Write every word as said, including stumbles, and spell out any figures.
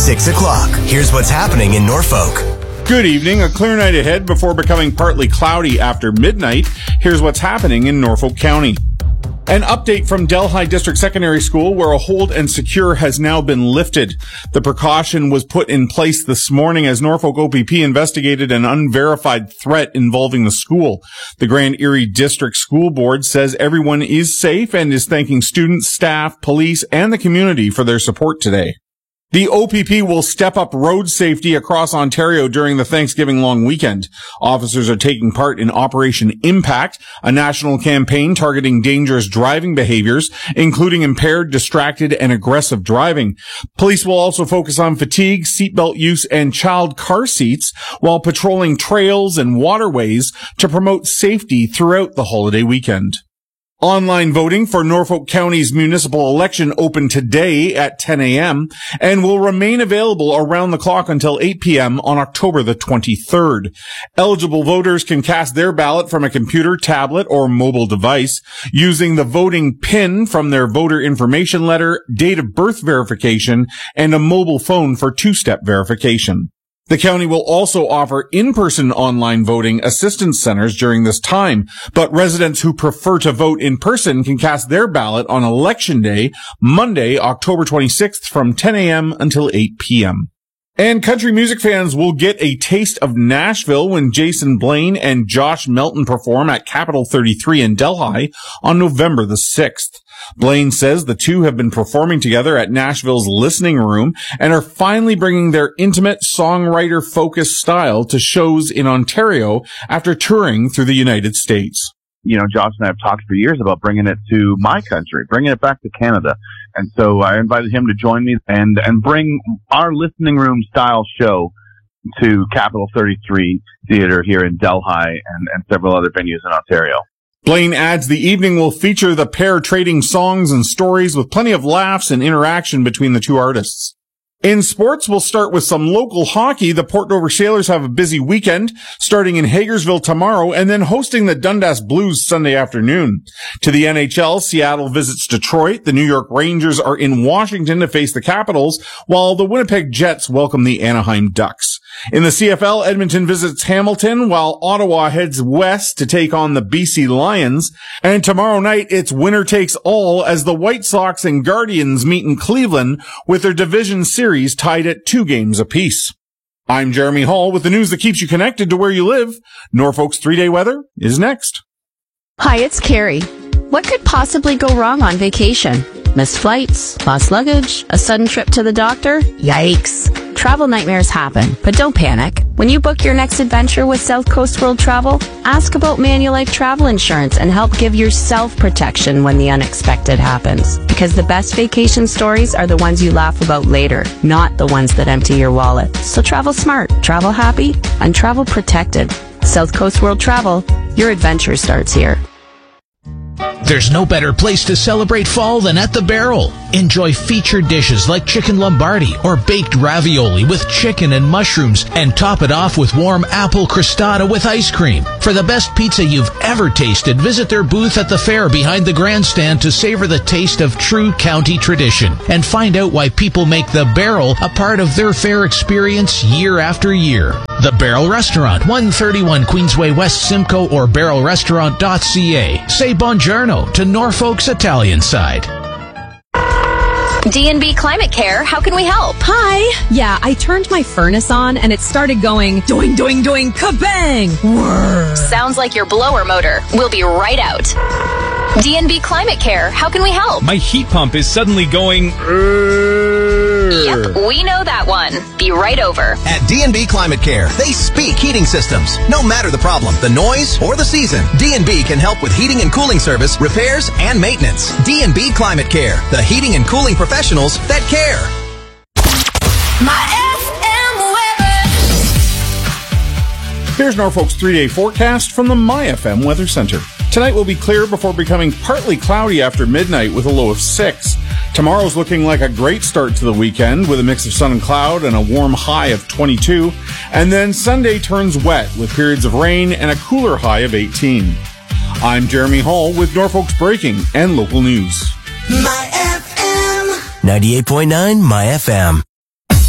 six o'clock. Here's what's happening in Norfolk. Good evening. A clear night ahead before becoming partly cloudy after midnight. Here's what's happening in Norfolk County. An update from Delhi District Secondary School, where a hold and secure has now been lifted. The precaution was put in place this morning as Norfolk O P P investigated an unverified threat involving the school. The Grand Erie District School Board says everyone is safe and is thanking students, staff, police, and the community for their support today. The O P P will step up road safety across Ontario during the Thanksgiving long weekend. Officers are taking part in Operation Impact, a national campaign targeting dangerous driving behaviors, including impaired, distracted, and aggressive driving. Police will also focus on fatigue, seatbelt use, and child car seats while patrolling trails and waterways to promote safety throughout the holiday weekend. Online voting for Norfolk County's municipal election opened today at ten a.m. and will remain available around the clock until eight p.m. on October the twenty-third. Eligible voters can cast their ballot from a computer, tablet, or mobile device using the voting PIN from their voter information letter, date of birth verification, and a mobile phone for two-step verification. The county will also offer in-person online voting assistance centers during this time, but residents who prefer to vote in person can cast their ballot on Election Day, Monday, October twenty-sixth from ten a.m. until eight p.m. And country music fans will get a taste of Nashville when Jason Blaine and Josh Melton perform at Capitol thirty-three in Delhi on November the sixth. Blaine says the two have been performing together at Nashville's Listening Room and are finally bringing their intimate songwriter-focused style to shows in Ontario after touring through the United States. You know, Josh and I have talked for years about bringing it to my country, bringing it back to Canada. And so I invited him to join me and, and bring our Listening Room style show to Capitol thirty-three Theatre here in Delhi and, and several other venues in Ontario. Blaine adds the evening will feature the pair trading songs and stories with plenty of laughs and interaction between the two artists. In sports, we'll start with some local hockey. The Port Dover Sailors have a busy weekend, starting in Hagersville tomorrow and then hosting the Dundas Blues Sunday afternoon. To the N H L, Seattle visits Detroit. The New York Rangers are in Washington to face the Capitals, while the Winnipeg Jets welcome the Anaheim Ducks. In the C F L, Edmonton visits Hamilton, while Ottawa heads west to take on the B C Lions. And tomorrow night, it's winner takes all as the White Sox and Guardians meet in Cleveland with their division series tied at two games apiece. I'm Jeremy Hall with the news that keeps you connected to where you live. Norfolk's three-day weather is next. Hi, it's Carrie. What could possibly go wrong on vacation? Missed flights, lost luggage, a sudden trip to the doctor? Yikes. Travel nightmares happen, but don't panic. When you book your next adventure with South Coast World Travel, ask about Manulife Travel Insurance and help give yourself protection when the unexpected happens. Because the best vacation stories are the ones you laugh about later, not the ones that empty your wallet. So travel smart, travel happy, and travel protected. South Coast World Travel, your adventure starts here. There's no better place to celebrate fall than at the Barrel. Enjoy featured dishes like chicken lombardi or baked ravioli with chicken and mushrooms, and top it off with warm apple crostata with ice cream. For the best pizza you've ever tasted, visit their booth at the fair behind the grandstand to savor the taste of true county tradition and find out why people make the Barrel a part of their fair experience year after year. The Barrel Restaurant, one thirty-one Queensway West, Simcoe, or barrel restaurant dot c a. Say buongiorno to Norfolk's Italian side. D and B Climate Care, how can we help? Hi. Yeah, I turned my furnace on and it started going doing, doing, doing, kabang. Whirr. Sounds like your blower motor. We'll be right out. D and B Climate Care, how can we help? My heat pump is suddenly going... Yep, we know that one. Be right over. At D and B Climate Care, they speak heating systems. No matter the problem, the noise, or the season, D and B can help with heating and cooling service, repairs, and maintenance. D and B Climate Care, the heating and cooling professionals that care. My F M weather. Here's Norfolk's three-day forecast from the My F M Weather Center. Tonight will be clear before becoming partly cloudy after midnight with a low of six. Tomorrow's looking like a great start to the weekend with a mix of sun and cloud and a warm high of twenty-two. And then Sunday turns wet with periods of rain and a cooler high of eighteen. I'm Jeremy Hall with Norfolk's breaking and local news. My F M ninety-eight point nine My F M.